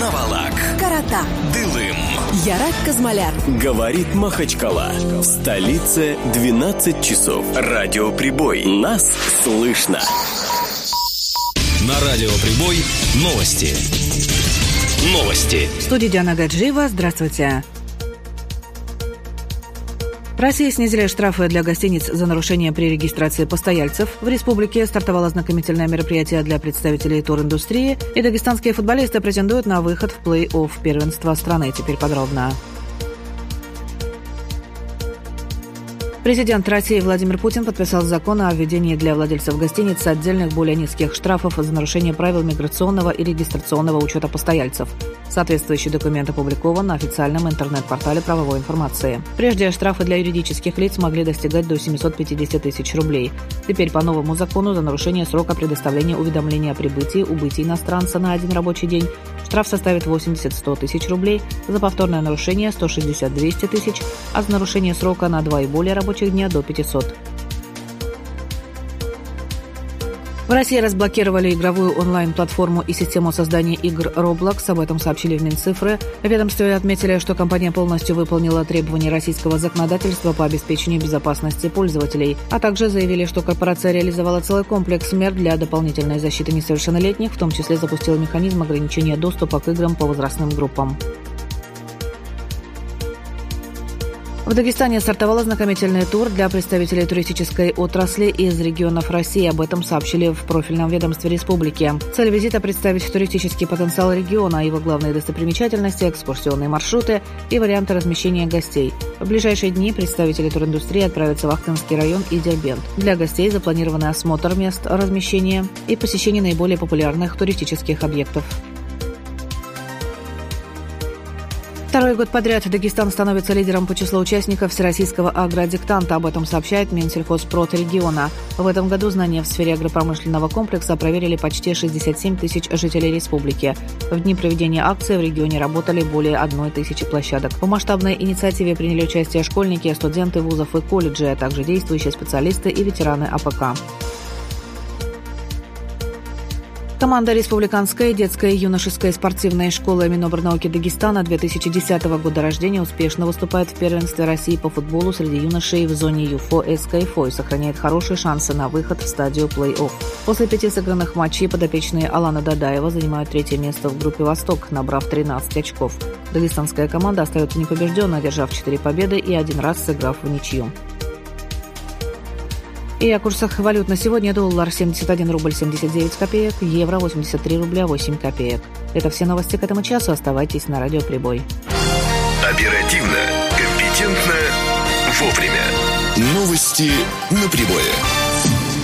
Навалак, Карата, Дылым, Ярак Казмаляр. Говорит Махачкала. В столице 12 часов. Радиоприбой. Нас слышно. На Радиоприбой новости. В студии Диана Гаджиева. Здравствуйте. В России снизили штрафы для гостиниц за нарушение при регистрации постояльцев. В республике стартовало знакомительное мероприятие для представителей туриндустрии, и дагестанские футболисты претендуют на выход в плей-офф первенства страны. Теперь подробно. Президент России Владимир Путин подписал закон о введении для владельцев гостиниц отдельных более низких штрафов за нарушение правил миграционного и регистрационного учета постояльцев. Соответствующий документ опубликован на официальном интернет-портале правовой информации. Прежде штрафы для юридических лиц могли достигать до 750 тысяч рублей. Теперь по новому закону за нарушение срока предоставления уведомления о прибытии, убытии иностранца на один рабочий день штраф составит 80-100 тысяч рублей, за повторное нарушение 160-200 тысяч, а за нарушение срока на 2 и более рабочих дня до 500. В России разблокировали игровую онлайн-платформу и систему создания игр Roblox. Об этом сообщили в Минцифры. В ведомстве отметили, что компания полностью выполнила требования российского законодательства по обеспечению безопасности пользователей, а также заявили, что корпорация реализовала целый комплекс мер для дополнительной защиты несовершеннолетних, в том числе запустила механизм ограничения доступа к играм по возрастным группам. В Дагестане стартовал ознакомительный тур для представителей туристической отрасли из регионов России. Об этом сообщили в профильном ведомстве республики. Цель визита – представить туристический потенциал региона, его главные достопримечательности, экскурсионные маршруты и варианты размещения гостей. В ближайшие дни представители туриндустрии отправятся в Ахтынский район и Дербент. Для гостей запланированы осмотр мест размещения и посещение наиболее популярных туристических объектов. Второй год подряд Дагестан становится лидером по числу участников Всероссийского агродиктанта. Об этом сообщает Минсельхозпрод региона. В этом году знания в сфере агропромышленного комплекса проверили почти 67 тысяч жителей республики. В дни проведения акции в регионе работали более 1 тысячи площадок. В масштабной инициативе приняли участие школьники, студенты вузов и колледжей, а также действующие специалисты и ветераны АПК. Команда Республиканской детской и юношеской спортивной школы Минобрнауки Дагестана 2010 года рождения успешно выступает в первенстве России по футболу среди юношей в зоне ЮФО СКФО и сохраняет хорошие шансы на выход в стадию плей-офф. После 5 сыгранных матчей подопечные Алана Дадаева занимают 3-е место в группе «Восток», набрав 13 очков. Дагестанская команда остается непобежденной, одержав 4 победы и 1 раз сыграв в ничью. И о курсах валют на сегодня: доллар 71 рубль 79 копеек, евро 83 рубля 8 копеек. Это все новости к этому часу. Оставайтесь на Радиоприбой. Оперативно, компетентно, вовремя. Новости на прибое.